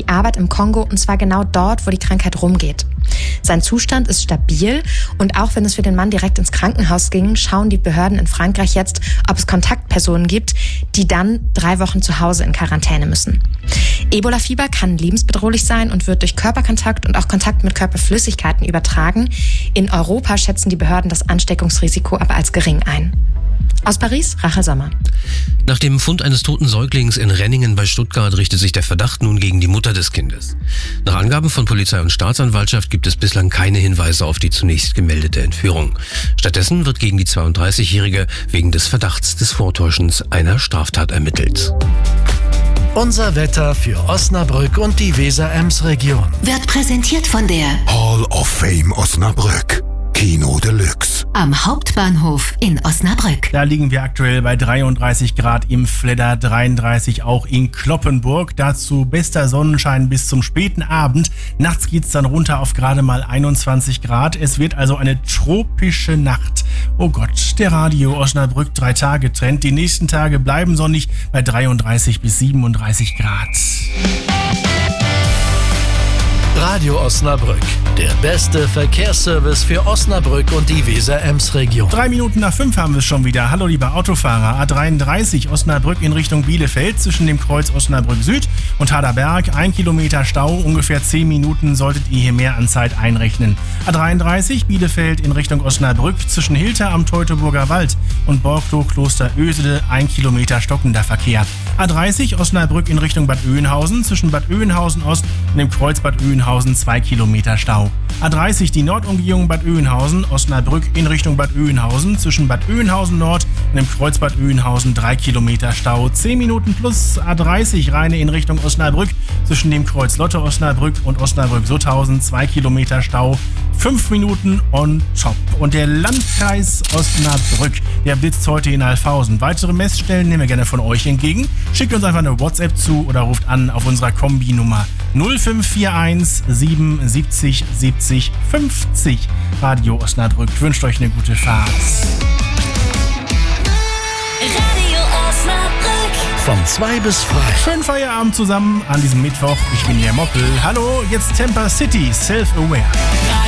Arbeit im Kongo, und zwar genau dort, wo die Krankheit rumgeht. Sein Zustand ist stabil und auch wenn es für den Mann direkt ins Krankenhaus ging, schauen die Behörden in Frankreich jetzt, ob es Kontaktpersonen gibt, die dann 3 Wochen zu Hause in Quarantäne müssen. Ebola-Fieber kann lebensbedrohlich sein und wird durch Körperkontakt und auch Kontakt mit Körperflüssigkeiten übertragen. In Europa schätzen die Behörden das Ansteckungsrisiko aber als gering ein. Aus Paris, Rachel Sommer. Nach dem Fund eines toten Säuglings in Renningen bei Stuttgart richtet sich der Verdacht nun gegen die Mutter des Kindes. Nach Angaben von Polizei und Staatsanwaltschaft gibt es bislang keine Hinweise auf die zunächst gemeldete Entführung. Stattdessen wird gegen die 32-Jährige wegen des Verdachts des Vortäuschens einer Straftat ermittelt. Unser Wetter für Osnabrück und die Weser-Ems-Region wird präsentiert von der Hall of Fame Osnabrück. Kino Deluxe. Am Hauptbahnhof in Osnabrück. Da liegen wir aktuell bei 33 Grad im Fledder, 33 auch in Cloppenburg. Dazu bester Sonnenschein bis zum späten Abend. Nachts geht's dann runter auf gerade mal 21 Grad. Es wird also eine tropische Nacht. Oh Gott, der Radio Osnabrück 3-Tage-Trend. Die nächsten Tage bleiben sonnig bei 33 bis 37 Grad. Radio Osnabrück, der beste Verkehrsservice für Osnabrück und die Weser-Ems-Region. 3 Minuten nach 5 haben wir es schon wieder. Hallo lieber Autofahrer. A33 Osnabrück in Richtung Bielefeld zwischen dem Kreuz Osnabrück Süd und Haderberg. 1 Kilometer Stau, ungefähr 10 Minuten solltet ihr hier mehr an Zeit einrechnen. A33 Bielefeld in Richtung Osnabrück zwischen Hilter am Teutoburger Wald und Borglow-Kloster Ösede. 1 Kilometer stockender Verkehr. A30 Osnabrück in Richtung Bad Oeynhausen zwischen Bad Oeynhausen Ost und dem Kreuz Bad Oeynhausen 2 Kilometer Stau. A30 die Nordumgehung Bad Oeynhausen, Osnabrück in Richtung Bad Oeynhausen zwischen Bad Oeynhausen Nord und dem Kreuz Bad Oeynhausen 3 Kilometer Stau. 10 Minuten plus. A30 Rheine in Richtung Osnabrück zwischen dem Kreuz Lotte Osnabrück und Osnabrück-Sutthausen 2 Kilometer Stau. 5 Minuten on top. Und der Landkreis Osnabrück, der blitzt heute in Alfausen. Weitere Messstellen nehmen wir gerne von euch entgegen. Schickt uns einfach eine WhatsApp zu oder ruft an auf unserer Kombi-Nummer 0541 77 70 50. Radio Osnabrück wünscht euch eine gute Fahrt. Radio Osnabrück. Von 2 bis 3. Schönen Feierabend zusammen an diesem Mittwoch. Ich bin der Moppel. Hallo, jetzt Tampa City, Self-Aware.